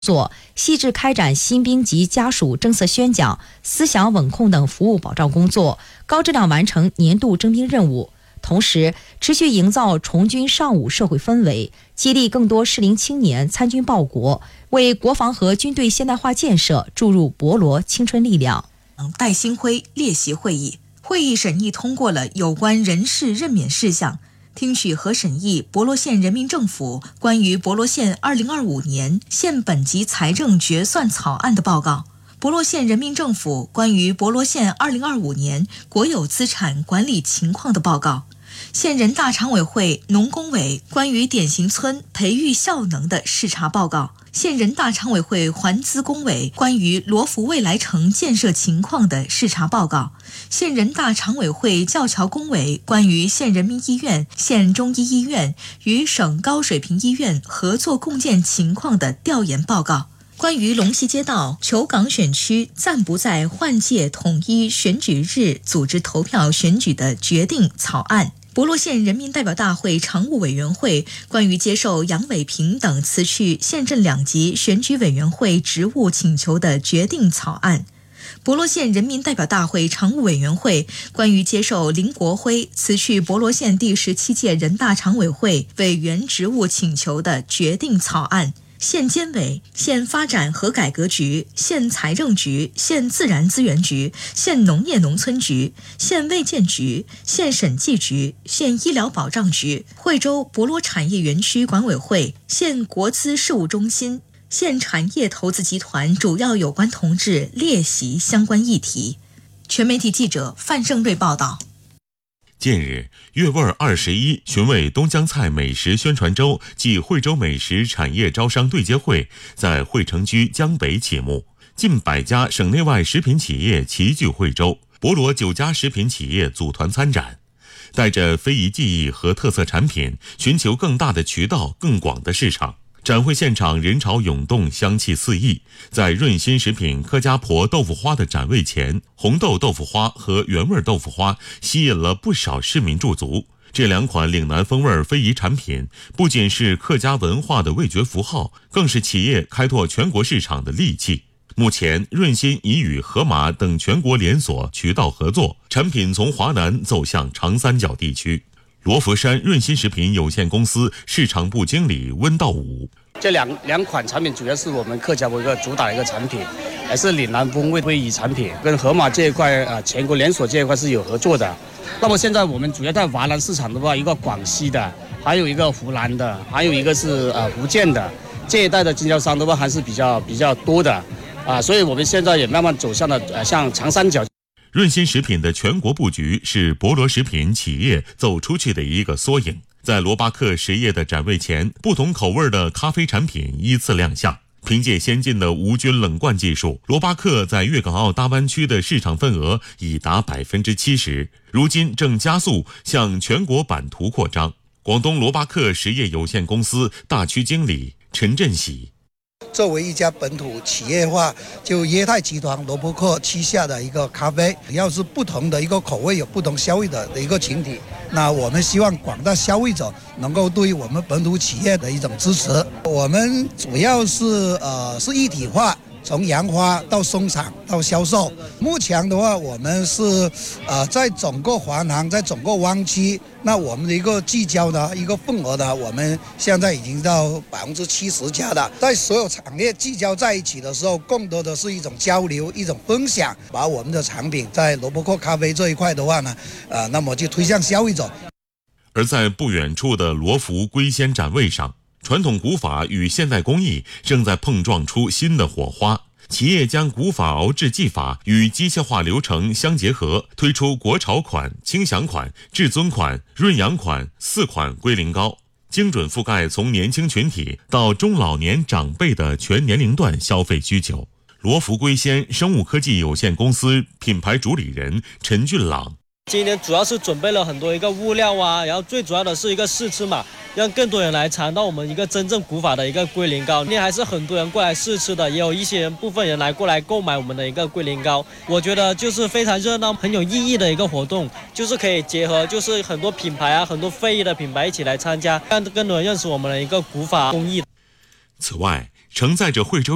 细致开展新兵及家属政策宣讲、思想稳控等服务保障工作，高质量完成年度征兵任务。同时，持续营造从军尚武社会氛围，激励更多适龄青年参军报国，为国防和军队现代化建设注入博罗青春力量。 戴兴辉列席会议，会议审议通过了有关人事任免事项，听取和审议博罗县人民政府关于博罗县2025年县本级财政决算草案的报告，博罗县人民政府关于博罗县2025年国有资产管理情况的报告，县人大常委会农工委关于典型村培育效能的视察报告，县人大常委会环资工委关于罗浮未来城建设情况的视察报告，县人大常委会教侨工委关于县人民医院、县中医医院与省高水平医院合作共建情况的调研报告，关于龙溪街道虬港选区暂不在换届统一选举日组织投票选举的决定草案，博罗县人民代表大会常务委员会关于接受杨伟平等辞去县镇2级选举委员会职务请求的决定草案，博罗县人民代表大会常务委员会关于接受林国辉辞去博罗县第17届人大常委会委员职务请求的决定草案，县监委、县发展和改革局、县财政局、县自然资源局、县农业农村局、县卫健局、县审计局、县医疗保障局、惠州博罗产业园区管委会、县国资事务中心、县产业投资集团主要有关同志列席相关议题。全媒体记者范胜瑞报道。 近日，粤味21寻味东江菜美食宣传周暨惠州美食产业招商对接会在惠城区江北启幕，近100家省内外食品企业齐聚惠州，博罗9家食品企业组团参展，带着非遗技艺和特色产品，寻求更大的渠道、更广的市场。展会现场人潮涌动，香气四溢。在润心食品客家婆豆腐花的展位前，红豆豆腐花和原味豆腐花吸引了不少市民驻足。这2款岭南风味非遗产品不仅是客家文化的味觉符号，更是企业开拓全国市场的利器。目前，润心已与盒马等全国连锁渠道合作，产品从华南走向长三角地区。罗浮山润心食品有限公司市场部经理温道武， 这两款产品主要是我们客家一个主打的一个产品，也是岭南风味非遗产品，跟盒马这一块全国连锁这一块是有合作的。那么现在我们主要在华南市场的话，一个广西的，还有一个湖南的，还有一个是福建的，这一带的经销商的话还是比较多的所以我们现在也慢慢走向了像长三角。 润心食品的全国布局是博罗食品企业走出去的一个缩影。在罗巴克实业的展位前，不同口味的咖啡产品依次亮相。凭借先进的无菌冷罐技术，罗巴克在粤港澳大湾区的市场份额已达70%，如今正加速向全国版图扩张。广东罗巴克实业有限公司大区经理陈振喜， 作为一家本土企业化，就椰泰集团罗伯克旗下的一个咖啡，要是不同的一个口味，有不同消费者的一个群体，那我们希望广大消费者能够对我们本土企业的一种支持。我们主要是一体化，从研发到生产到销售。目前的话，我们是在整个华南，在整个湾区，那我们的一个聚焦的一个份额呢，我们现在已经到70%加的。在所有产业聚焦在一起的时候，更多的是一种交流，一种分享，把我们的产品在罗伯克咖啡这一块的话呢，那么就推向消费者。 而在不远处的罗浮龟仙展位上，传统古法与现代工艺正在碰撞出新的火花。企业将古法熬制技法与机械化流程相结合，推出国潮款、轻享款、至尊款、润阳款4款龟苓膏，精准覆盖从年轻群体到中老年长辈的全年龄段消费需求。罗浮龟仙生物科技有限公司品牌主理人陈俊朗， 今年主要是准备了很多一个物料然后最主要的是一个试吃嘛，让更多人来尝到我们一个真正古法的一个龟苓膏。今天还是很多人过来试吃的，也有一些人部分人过来购买我们的一个龟苓膏。我觉得就是非常热闹、很有意义的一个活动，就是可以结合就是很多品牌很多非遗的品牌一起来参加，让更多人认识我们的一个古法工艺。 此外，承载着惠州